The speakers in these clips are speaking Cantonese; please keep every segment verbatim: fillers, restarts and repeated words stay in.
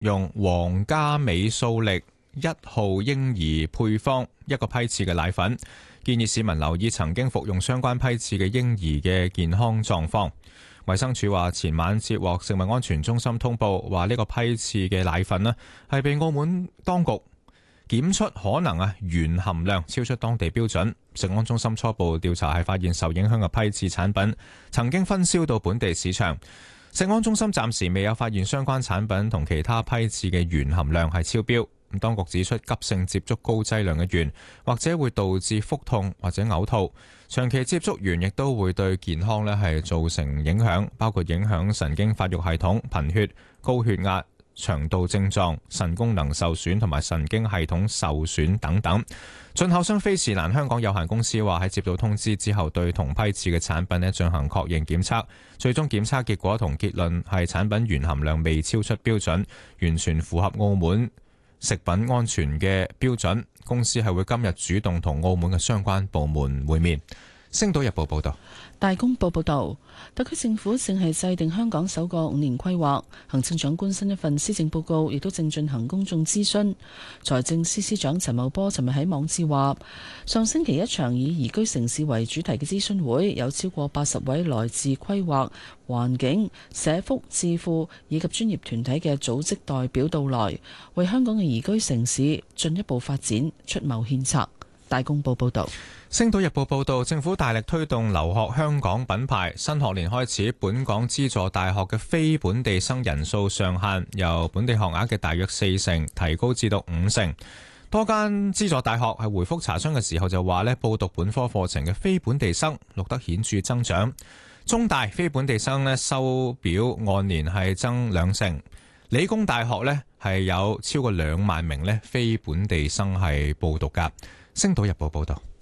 用皇家美素力一號嬰兒配方一個批次嘅奶粉，建議市民留意曾經服用相關批次嘅嬰兒嘅健康狀況。衛生署話，前晚接獲食物安全中心通報，話呢個批次嘅奶粉呢係被澳門當局檢出可能啊鉛含量超出當地標準。食安中心初步調查係發現受影響嘅批次產品曾經分銷到本地市場。食安中心暫時未有發現相關產品同其他批次嘅鉛含量係超標。咁當局指出，急性接觸高劑量嘅鉛或者會導致腹痛或者嘔吐，長期接觸鉛亦都會對健康咧係造成影響，包括影響神經發育系統、貧血、高血壓、腸道症狀、腎功能受損同埋神經系統受損等等。進口商菲士蘭香港有限公司話，喺接到通知之後，對同批次嘅產品咧進行確認檢測，最終檢測結果同結論係產品鉛含量未超出標準，完全符合澳門食品安全嘅標準。公司係會今日主動同澳門嘅相關部門會面。星島日報報道。 大公報報導，特區政府正係制定香港首個五年規劃，行政長官新一份施政報告亦都正進行公眾諮詢。財政司司長陳茂波尋日喺網誌話，上星期一場以宜居城市為主題嘅諮詢會，有超過八十位來自規劃、環境、社福、智庫以及專業團體嘅組織代表到來，為香港嘅宜居城市進一步發展出謀獻策。大公報報導。 星島日報報道，政府大力推動留學香港品牌，新學年開始，本港資助大學嘅非本地生人數上限由本地學額嘅大約四成提高至到五成。多間資助大學係回覆查詢嘅時候就話咧，報讀本科課程嘅非本地生錄得顯著增長。中大非本地生咧收表按年係增兩成，理工大學咧係有超過兩萬名咧非本地生係報讀噶。星島日報報道。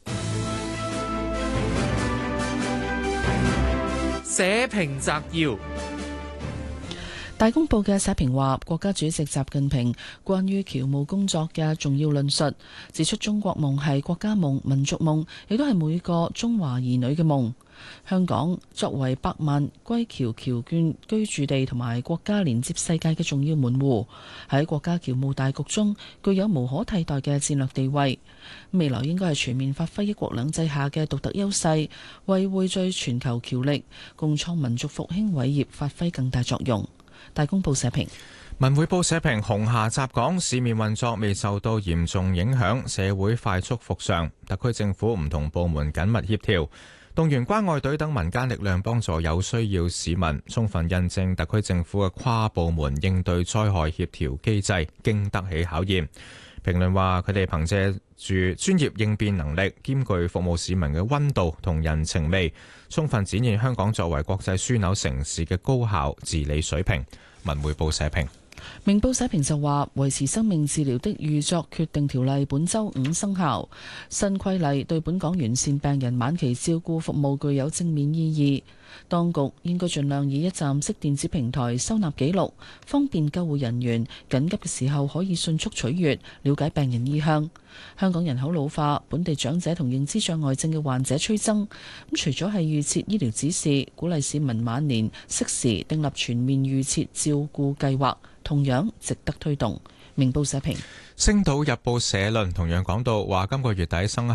社評摘要。 大公報嘅社評話，國家主席習近平關於僑務工作嘅重要論述，指出中國夢係國家夢、民族夢，亦都係每個中華兒女嘅夢。香港作為百萬歸僑僑眷居住地同埋國家連接世界嘅重要門戶，喺國家僑務大局中具有無可替代嘅戰略地位。未來應該係全面發揮一國兩制下嘅獨特優勢，為匯聚全球僑力，共創民族復興偉業發揮更大作用。大公報社評。 文匯報社評，紅霞襲港，市面運作未受到嚴重影響，社會快速復常，特區政府唔同部門緊密協調，動員關愛隊等民間力量幫助有需要市民，充分印證特區政府嘅跨部門應對災害協調機制經得起考驗。評論話，佢哋憑借住專業應變能力，兼具服務市民嘅溫度同人情味，充分展現香港作為國際樞紐城市嘅高效治理水平。文匯報社評。 明報社評就話，維持生命治療的預作決定條例本周五生效，新規例對本港完善病人晚期照顧服務具有正面意義。當局應該盡量以一站式電子平台收納記錄，方便救護人員緊急嘅時候可以迅速取閱，了解病人意向。香港人口老化，本地長者同認知障礙症嘅患者趨增，咁除咗係預設醫療指示，鼓勵市民晚年適時訂立全面預設照顧計劃，同樣值得推動。明報社評。 星島日報社論同樣講到話，今個月底生